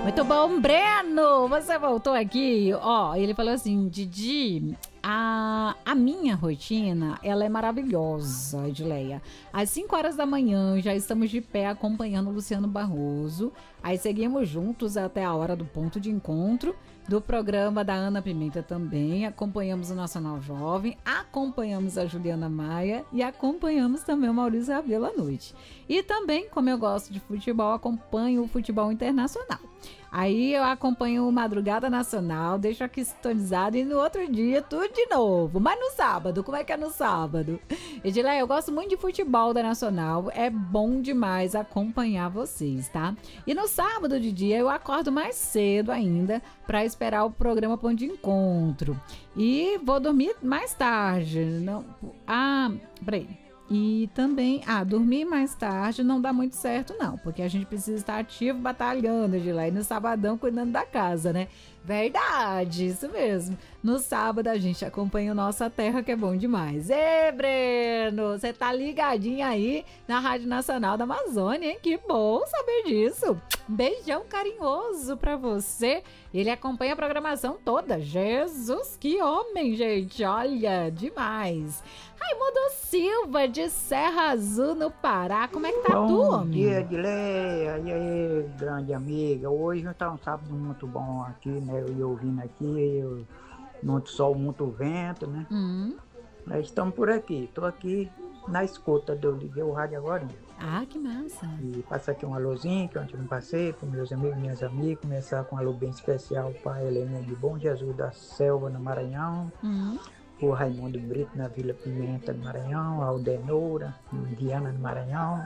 Muito bom, Breno! Você voltou aqui. Ó, ele falou assim, Didi, a minha rotina, ela é maravilhosa, Edileia. Às 5 horas da manhã, já estamos de pé acompanhando o Luciano Barroso. Aí seguimos juntos até a hora do ponto de encontro do programa da Ana Pimenta também. Acompanhamos o Nacional Jovem, acompanhamos a Juliana Maia e acompanhamos também o Maurício Rabelo à noite. E também, como eu gosto de futebol, acompanho o futebol internacional. Aí eu acompanho o Madrugada Nacional, deixo aqui sintonizado e no outro dia tudo de novo. Mas no sábado, como é que é no sábado? Edileia, eu gosto muito de futebol da Nacional, é bom demais acompanhar vocês, tá? E no sábado de dia eu acordo mais cedo ainda para esperar o programa Ponto de Encontro. E vou dormir mais tarde. Não, peraí. E também, dormir mais tarde não dá muito certo não, porque a gente precisa estar ativo batalhando de lá e no sabadão cuidando da casa, né? Verdade, isso mesmo. No sábado a gente acompanha o Nossa Terra, que é bom demais. Ê, Breno, você tá ligadinho aí na Rádio Nacional da Amazônia, hein? Que bom saber disso. Beijão carinhoso pra você. Ele acompanha a programação toda. Jesus, que homem, gente. Olha, demais. Raimundo Silva, de Serra Azul, no Pará. Como é que tá tu, homem? Bom dia, Edileia. E aí, grande amiga. Hoje tá um sábado muito bom aqui, né? Eu ouvindo aqui, muito sol, muito vento, né? Nós estamos por aqui. Tô aqui na escuta. Eu liguei o rádio agora. Que massa. E passa aqui um alôzinho que ontem eu não passei para meus amigos e minhas amigas. Começar com um alô bem especial para Helena de Bom Jesus da Selva, no Maranhão. O Raimundo Brito, na Vila Pimenta, no Maranhão. A Aldenora, em Diana, no Maranhão.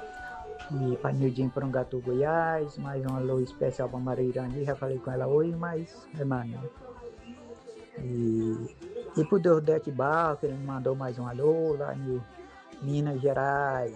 E para Nildinho Porangatu, Goiás. Mais um alô especial para Maria Irandi. Já falei com ela hoje, mas é mano. E pro Deodete Barro, que ele me mandou mais um alô lá em Minas Gerais.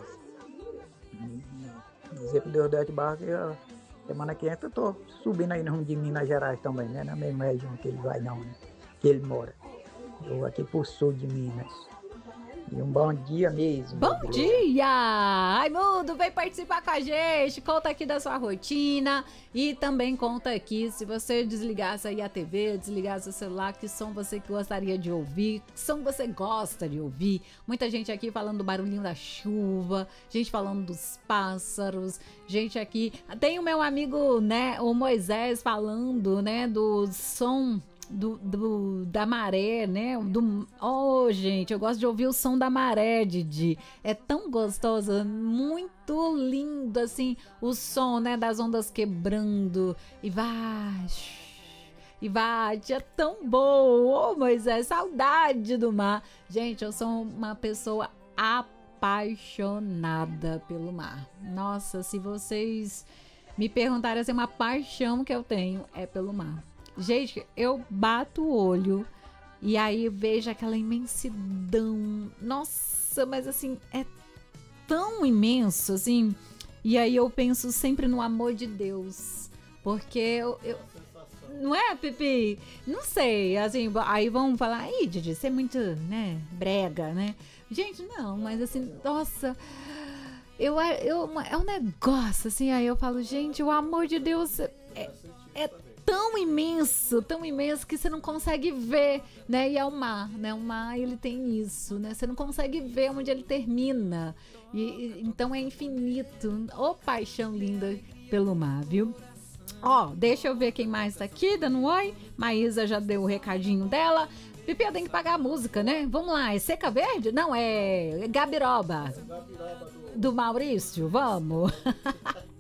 Dizer pro Deodete Barro que semana que vem eu tô subindo aí no rumo de Minas Gerais também, né? Na mesma região que ele vai não, né? Que ele mora. Eu aqui pro sul de Minas. E um bom dia mesmo. Bom dia! Raimundo, vem participar com a gente, conta aqui da sua rotina e também conta aqui se você desligasse aí a TV, desligasse o celular, que som você gostaria de ouvir, que som você gosta de ouvir. Muita gente aqui falando do barulhinho da chuva, gente falando dos pássaros, gente aqui... Tem o meu amigo, né, o Moisés falando, né, do som... da maré, né? Gente, eu gosto de ouvir o som da maré, Didi. É tão gostoso, muito lindo, assim, o som, né? Das ondas quebrando e vai, é tão bom. Mas é saudade do mar. Gente, eu sou uma pessoa apaixonada pelo mar. Nossa, se vocês me perguntarem assim, uma paixão que eu tenho é pelo mar. Gente, eu bato o olho e aí vejo aquela imensidão. Nossa, mas assim, é tão imenso, assim. E aí eu penso sempre no amor de Deus. Porque eu não é, Pipi? Não sei, assim, aí vão falar, Didi, você é muito, né, brega, né? Gente, não, mas assim, nossa... é um negócio, assim, aí eu falo, gente, o amor de Deus é tão imenso que você não consegue ver, né? E é o mar, né? O mar, ele tem isso, né? Você não consegue ver onde ele termina. Então é infinito. Ô, paixão linda pelo mar, viu? Ó, deixa eu ver quem mais tá aqui dando um oi. Maísa já deu o recadinho dela. Pipi, tem que pagar a música, né? Vamos lá, é Seca Verde? Não, é Gabiroba. Do Maurício, vamos.